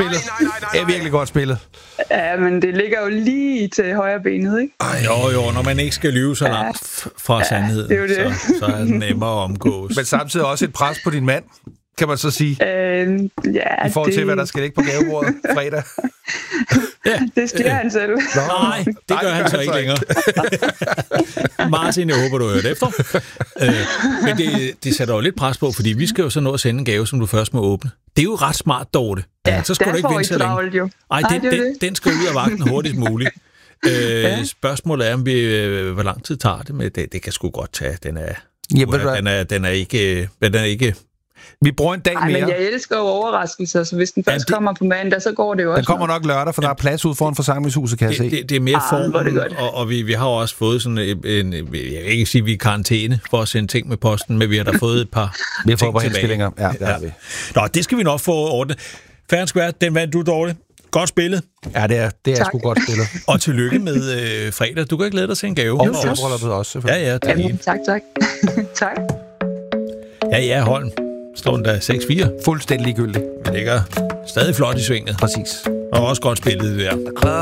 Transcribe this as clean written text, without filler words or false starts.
spillet. Det er virkelig godt spillet. Ja, men det ligger jo lige til højre benet, ikke? Jo, når man ikke skal lyve så langt fra sandheden, det er jo det. så er det nemmere at omgås. Men samtidig også et pres på din mand, kan man så sige. Ja, I forhold til, hvad der skal ligge på gavebordet fredag. Det styrer han selv. Nej, det gør han så ikke længere. Martin, jeg håber, du har hørt efter. Men det sætter jo lidt pres på, fordi vi skal jo så nå at sende en gave, som du først må åbne. Det er jo ret smart, Dorte. Ja, så skal du ikke vente så længe. Nej, den skal ud af vagten hurtigst muligt. Spørgsmålet er, om hvor lang tid tager det, men det kan sgu godt tage. Den er ikke. Vi bruger en dag mere. Men jeg elsker jo overraskelser, så hvis den først kommer på mandag, så går det jo også. Den kommer nok lørdag, for der er plads ud foran forsamlingshuset, kan jeg se. Det er mere formen, og vi har jo også fået sådan jeg vil ikke sige, at vi er i karantæne for at sende ting med posten, men vi har da fået et par vi har fået henstillinger. Ja, det har vi. Nå, det skal vi nok få ordnet. Fair Square, den vandt du, Dorte. Godt spillet. Ja, det er sgu godt spillet. Og tillykke med fredag. Du kan ikke glæde dig til en gave. Og brylluppet også, selvfølgelig. Ja, jamen, tak. Tak. Ja, Holm. Står den der 6-4. Fuldstændig ligegyldigt. Men ligger stadig flot i svinget. Præcis. Og også godt spillet, det der.